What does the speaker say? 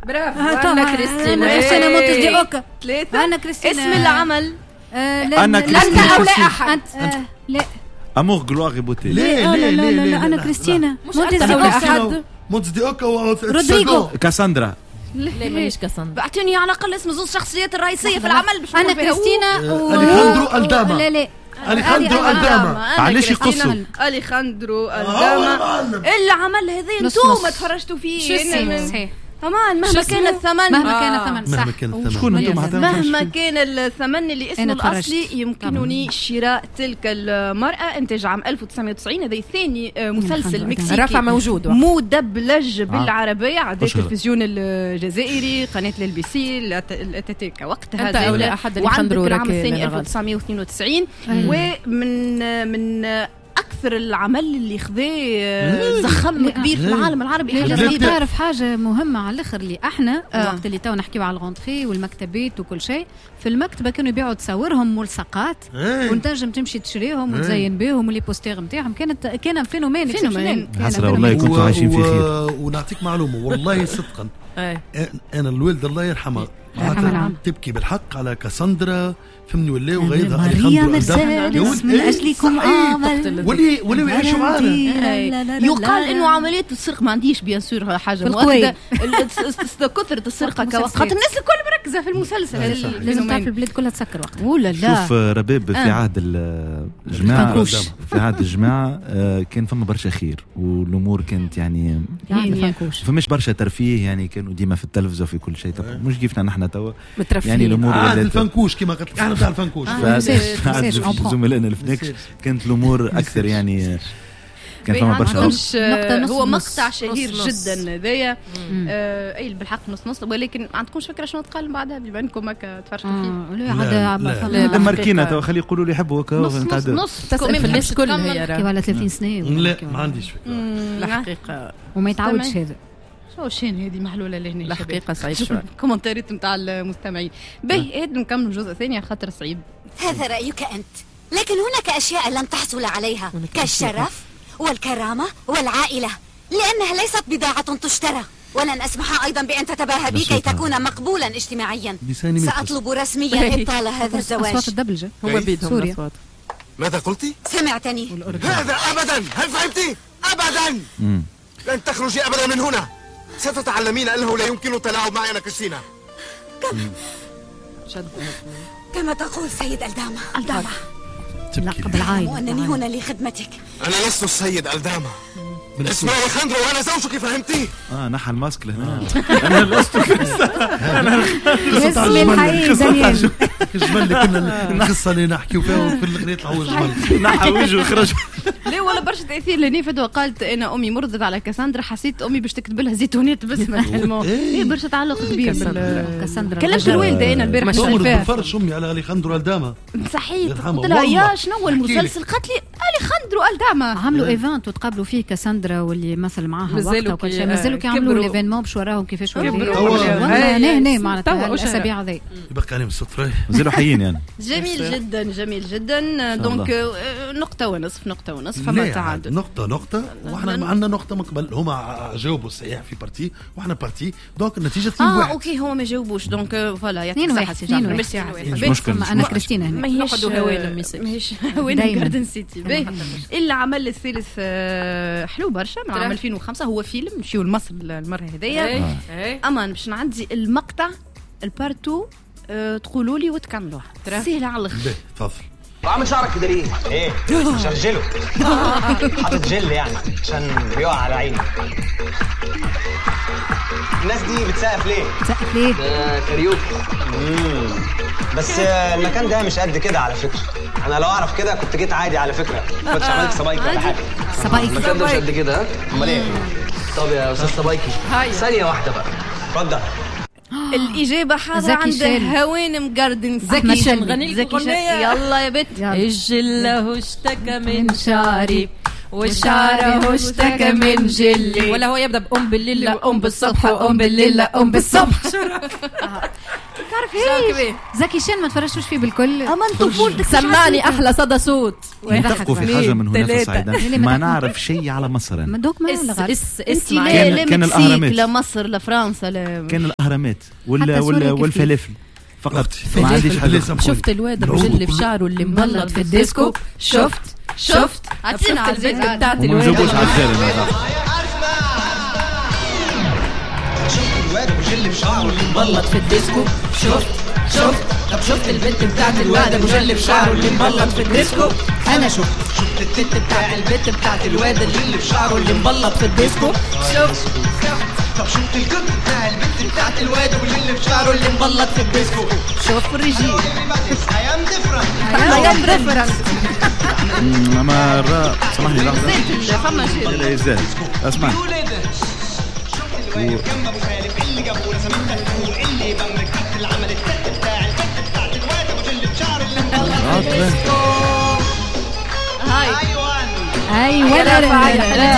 برافو أنا كريستينا كريستينا مونتس دي اوكا 3 أنا كريستينا اسم العمل أنا أنت أو لا أحد لا أمور غلوار بوتي. لا أنا كريستينا مونتس دي اوكا مونتس دي اوكا رودريغو كاساندرا. لا مانيش كاساندرا. بعتوني على الأقل اسم زوج شخصيات الرئيسية في العمل باش أنا كريستينا أليخاندرو ألداما. لا أليخاندرو ألداما. علاش يقصوا أليخاندرو ألداما. العمل هذا انتوما تفرجتوا فيه. صحيح. أمان مهما كان الثمن صح. شكون انتم مهما كان الثمن اللي اسمه الأصلي يمكنني شراء تلك المرأة. إنتاج عام 1990. هذا ثاني مسلسل مكسيكي رفع موجود مدبلج بالعربية على التلفزيون الجزائري قناة الBC الأتاتيكا وقتها. أنت أو لا أحد اللي وعندك العام الثاني 1992. ومن أكثر العمل اللي خذاه زخم كبير في العالم العربي. لازم تعرف حاجة مهمة على الآخر اللي احنا وقت اللي تو نحكيو على الغونتري والمكتبات وكل شيء في المكتبة كانوا يبيعوا تصورهم ملصقات وتنجم تمشي تشريهم وتزين بهم واللي بوستير نتاعهم كان فينومين حسرة والله كنتوا عايشين في خير. ونعطيك معلومة والله صدقا أنا الوالد الله يرحمه تبكي بالحق على كاساندرا فهمني ولا وغيرها ماريا مرسالس من أجلكم عمل ولي يعيشوا معنا. يقال إنه عمليات السرقة ما عنديش بيان سور حاجة مؤكدة. كثرة السرقة كوقت خاطر الناس الكل مركزة في المسلسل. لازم تعرف البلاد كلها تسكر وقت. ولا لا شوف رباب في عهد الجماعة في عهد الجماعة كان فما برشا خير والأمور كانت يعني فمش برشا ترفيه يعني كانوا ديما في التلفزة في كل شيء. مش كيفنا نحن توا يعني الأمور عهد الفنكوش كما قلت احنا تاع الفنكوش زملائنا الفنكش كانت الأمور أكثر يعني كان فما برشا. هو مقطع شهير جدا هذايا اي بالحق نص ولكن ما عندكمش فكره شنو تقال بعدها بما انكم هكا تفرجتوا فيه. لا ماركينا تو خلي يقولوا لي يحبوا هكا نص تسأل في الناس كل هي على 30 سنة. لا ما عنديش فكره الحقيقه وما يتعودش هذا. شو شين هذه محلوله لهنا الحقيقه صعيب شوي. كومنتاريات نتاع المستمعين باهي هاد نكملوا جزء ثاني خاطر صعيب. هذا رايك انت لكن هناك اشياء لن تحصل عليها كالشرف والكرامة والعائلة لأنها ليست بضاعة تشترى. ولن أسمح أيضا بأن تتباهى بي كي تكون مقبولا اجتماعيا. سأطلب رسميا إبطال هذا الزواج. أصوات الدبلجة هو بيدهم سوريا. ماذا قلتي؟ سمعتني. هذا أبدا هل فهمتي؟ أبدا لن تخرجي أبدا من هنا. ستتعلمين أنه لا يمكن التلاعب معي أنا كريستينا. كما تقول سيد ألداما. لقب العائلة وأنني هنا لخدمتك. أنا لست السيد ألداما اسمه أليخاندرو وأنا زوجك فهمتي؟ نحى الماسك لهنا. أنا لست اسمي الحقيقي دانيال. جمال كنا القصة اللي نحكيو فيها في الغرية يطلعوا جمال نحى وجهه وخرج. ليه ولا برشا تأثير لاني فدوى قالت أنا أمي مرضت على كاساندرا حسيت أمي باش تكتب لها زيتونات باسمها الحلمو. إيه برشا تعلق كبير كاساندرا. كلمت الوالدة أنا البارح مش بفرش أمي على أليخاندرو ألداما. صحيح قلت لها يا شنو المسلسل قالت لي أليخاندرو ألداما. عملوا إيفنت وتقابلوا فيه كاساندرا واللي مثل معاها وقتها وكل شيء مازالوا كيعملوا الإيفنمون باش وراهم كيفاش هنا معناتها الأسابيع هذي يبقى عليهم السطر مازالوا حيين يعني. جميل جدا دونك نقطة ونصف فما تعادل نقطة واحنا عندنا نقطة مقبل هما جاوبوا صحيح في بارتي واحنا بارتي دونك النتيجة 2-1. اوكي هما ما جاوبوش دونك فوالا يعطيك صحة ميرسي. مش مشكل أنا كريستينا هنا ماهيش هوانا جاردن سيتي. إلا عمل الثالث حلو برشا من عام 2005 هو فيلم نمشيو لمصر المرة هذيا. أما باش نعدي المقطع البارتو تقولوا لي وتكملوها سهلة على الأخر. تفضل. وعامل شعرك كده ليه؟ ايه؟ عشان جيله حاطط جل يعني عشان بيقع على عيني. الناس دي بتسقف ليه؟ ده كاريوكي. بس المكان ده مش قد كده على فكرة. انا لو اعرف كده كنت جيت عادي على فكرة كنتش عملت سبايك ولا حاجة. المكان ده مش قد كده ها؟ امال ايه؟ طب يا استاذ سبايكي ثانية واحدة بقى اتفضل. الإجابة حاضرة عند هوانم جاردن زكي غني لكم يلا يا بنت. الجله اشتكى من شعري والشعر اشتكى من جلي ولا هو يبدأ بأم بالليل لا أم بالصبح وأم بالليل لا أم بالصبح. تعرفهاش. زكي شان ما تفرجتوش فيه بالكل. اما طفولتك سمعني احلى صدى صوت. نتفقوا في حاجه من هنا في الصعيد ما نعرف شيء على مصر. ما دوك ما اسمع كان الاهرامات لا مصر لا فرنسا لا كان الاهرامات والفلافل فقط. ما عنديش حاجه. شفت الواد اللي في شعره اللي مبلط في الديسكو. شفت عطينا على البيت بتاعت الواد. ما نجيبوش على الجيران. الواد ابو جل في شعره اللي مبلط في الديسكو. شفت البنت بتاعت الواد ابو جل في شعره اللي مبلط في الديسكو. انا شفت البنت بتاعت الواد اللي في شعره اللي مبلط في الديسكو. طب شفت الكت بتاع البنت بتاعت الواد ابو جل في شعره اللي مبلط في الديسكو. شوف ريجي ايام ديفرنت. ما سامحني لحظه فما شيء لا يزال اسمع اللي ابو خالد اللي جابوا رسمت اللي بمك اللي عمل التك بتاع البنت بتاعت الواد ابو جل في شعره اللي مبلط في الديسكو. هاي ايوه